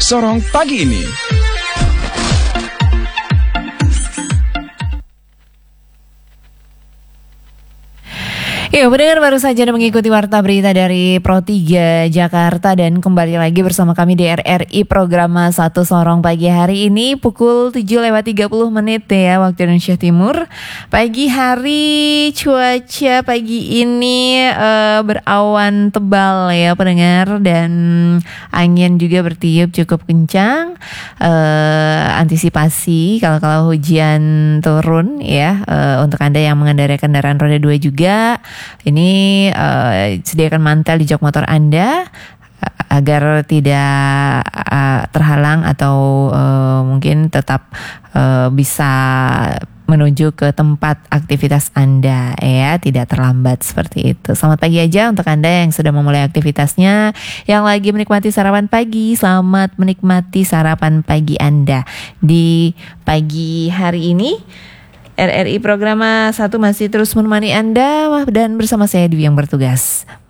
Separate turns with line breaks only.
Sorong pagi ini.
Ya, pendengar baru saja mengikuti warta berita dari Pro 3 Jakarta dan kembali lagi bersama kami di RRI program Satu Sorong pagi hari ini pukul 7:30 ya waktu Indonesia Timur. Pagi hari cuaca pagi ini berawan tebal ya pendengar, dan angin juga bertiup cukup kencang. Antisipasi kalau hujan turun ya, untuk Anda yang mengendarai kendaraan roda 2 juga. Ini sediakan mantel di jok motor Anda agar tidak terhalang atau mungkin tetap bisa menuju ke tempat aktivitas Anda ya, tidak terlambat seperti itu. Selamat pagi aja untuk Anda yang sudah memulai aktivitasnya, yang lagi menikmati sarapan pagi. Selamat menikmati sarapan pagi Anda di pagi hari ini. RRI program 1 masih terus menemani Anda dan bersama saya Dewi yang bertugas.